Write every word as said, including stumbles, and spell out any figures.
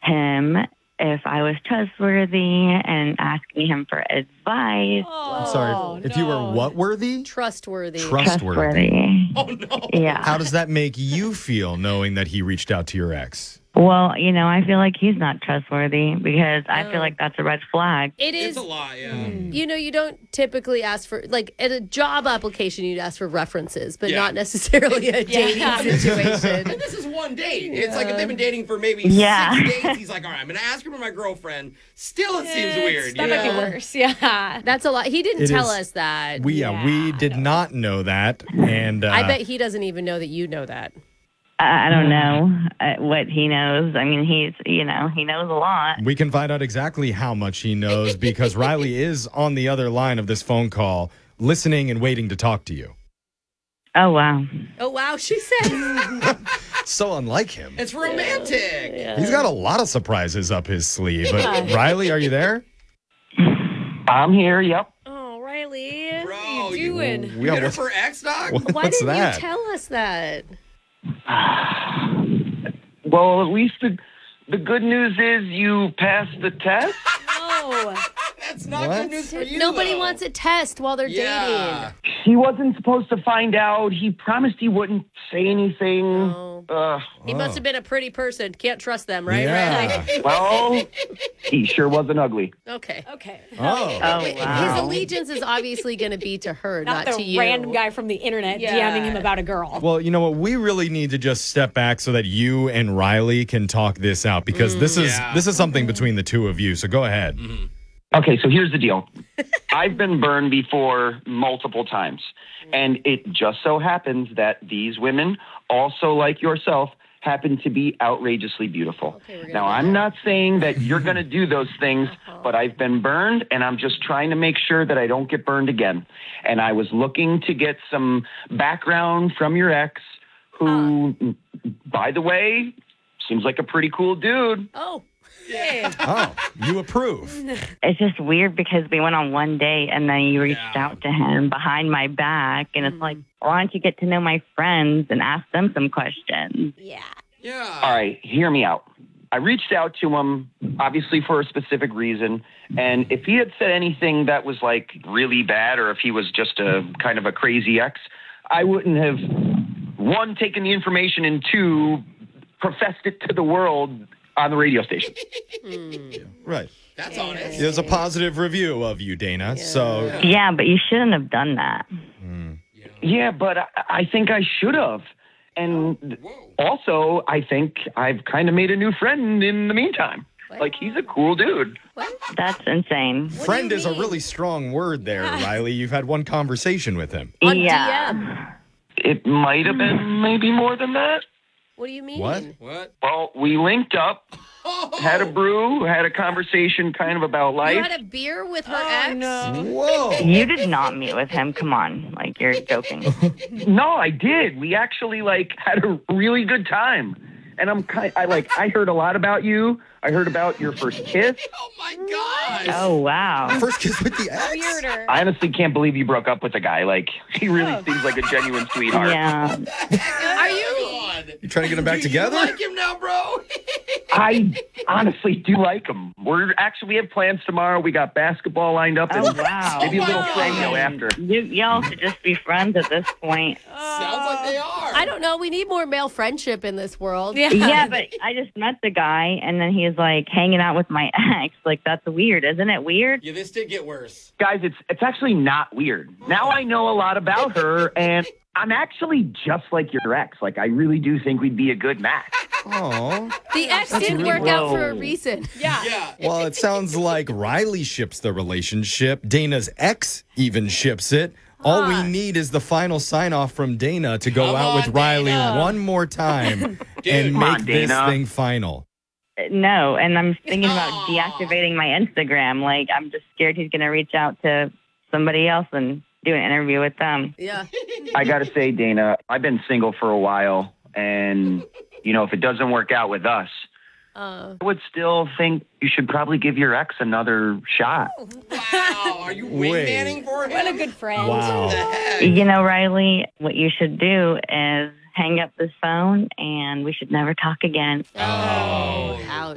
him if I was trustworthy and asking him for advice. Oh, I'm sorry. If you were no. what worthy? Trustworthy. Trustworthy. Trustworthy. Oh, no. Yeah. How does that make you feel knowing that he reached out to your ex? Well, you know, I feel like he's not trustworthy because I Oh. feel like that's a red flag. It is. It's a lie, yeah. You know, you don't typically ask for, like, at a job application, you'd ask for references, but Yeah. not necessarily a dating Yeah. situation. And this is one date. It's like if they've been dating for maybe Yeah. six days. He's like, all right, I'm going to ask her for my girlfriend. Still, it seems It's- weird. That you might be know? worse. Yeah. That's a lot. He didn't It tell is- us that. We yeah, we Yeah, did not know that, and uh, I bet he doesn't even know that you know that. I I don't know uh, what he knows. I mean, he's, you know, he knows a lot. we can find out exactly how much he knows because Riley is on the other line of this phone call, listening and waiting to talk to you. Oh, wow. Oh, wow, she said. So unlike him. It's romantic. He's got a lot of surprises up his sleeve. But Riley, are you there? I'm here, yep. Oh, Riley. Bro, What are you doing? We You are- hit her for X, dog? What- Why what's didn't that? you tell us that? Well, at least the, the good news is you passed the test. Oh. That's not What? good news for you, Nobody though. wants a test while they're Yeah. He wasn't supposed to find out. He promised he wouldn't say anything. Oh. Uh, He must have been a pretty person. Can't trust them, right? Yeah. Riley? well, he sure wasn't ugly. Okay. Okay. Oh. Oh, His wow. allegiance is obviously going to be to her, Not, not, the to you. random guy from the internet Yeah. DMing him about a girl. Well, you know what? We really need to just step back so that you and Riley can talk this out because this is Yeah. this is something between the two of you. So go ahead. Okay, so here's the deal. I've been burned before multiple times. And it just so happens that these women, also like yourself, happen to be outrageously beautiful. Okay, we're gonna Now, go I'm there. not saying that you're going to do those things, Uh-huh. but I've been burned, and I'm just trying to make sure that I don't get burned again. And I was looking to get some background from your ex, who, by the way, seems like a pretty cool dude. Oh. Hey. Oh, you approve. It's just weird because we went on one date and then you reached Yeah. out to him behind my back. And it's like, why don't you get to know my friends and ask them some questions? Yeah. Yeah. All right, hear me out. I reached out to him, obviously for a specific reason. And if he had said anything that was like really bad, or if he was just a kind of a crazy ex, I wouldn't have, one, taken the information, and two, professed it to the world on the radio station. Right. That's honest. There's a positive review of you, Dana. So Yeah, but you shouldn't have done that. Yeah, but I, I think I should have. And Whoa. also, I think I've kind of made a new friend in the meantime. Like, he's a cool dude. That's insane. friend you is a mean? really strong word there, Riley. You've had one conversation with him. On yeah. D M. It might have been maybe more than that. What do you mean? What? What? Well, we linked up, Oh. had a brew, had a conversation kind of about You life. had a beer with her Oh, ex? no. Whoa. You did not meet with him. Come on. Like, you're joking. No, I did. We actually like had a really good time. And I'm kind I like I heard a lot about you. I heard about your first kiss. Oh, my gosh. Oh, wow. First kiss with the ex? Weirder. I honestly can't believe you broke up with a guy. Like, he really Oh. seems like a genuine sweetheart. Yeah. Are you? You trying to get him back Do together? You like him now, bro? I honestly do like him. We're actually we have plans tomorrow. We got basketball lined up, and Oh, wow. maybe a Oh, little my Fresno God. after. You, y'all should just be friends at this point. Sounds like they are. I don't know. We need more male friendship in this world. Yeah. Yeah, but I just met the guy, and then he's like hanging out with my ex. Like, that's weird. Isn't it weird? Yeah, this did get worse. Guys, it's it's actually not weird. Now I know a lot about her, and I'm actually just like your ex. Like, I really do think we'd be a good match. Oh. The ex didn't really- work out for a Whoa. reason. Yeah. Yeah. Well, it sounds like Riley ships the relationship. Dana's ex even ships it. All we need is the final sign off from Dana to go Come out with on, Riley Dana. one more time and Come make on, this Dana. thing final. No, and I'm thinking about Aw. deactivating my Instagram. Like, I'm just scared he's going to reach out to somebody else and do an interview with them. Yeah. I got to say, Dana, I've been single for a while, and, you know, if it doesn't work out with us, Uh, I would still think you should probably give your ex another shot. Wow. Are you Wait. wingmanning for him? What a good friend. Wow. What the heck? You know, Riley, what you should do is hang up this phone, and we should never talk again. oh, ouch.